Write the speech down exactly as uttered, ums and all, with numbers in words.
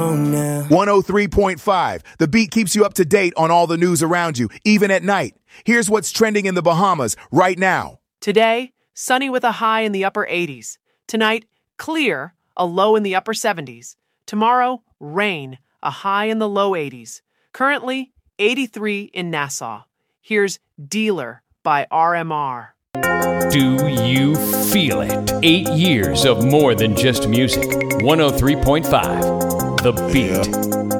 one oh three point five. The Beat keeps you up to date on all the news around you, even at night. Here's what's trending in the Bahamas right now. Today, sunny with a high in the upper eighties. Tonight, clear, a low in the upper seventies. Tomorrow, rain, a high in the low eighties. Currently, eighty-three in Nassau. Here's Dealer by R M R. Do you feel it? Eight years of more than just music. one oh three point five. The Beat.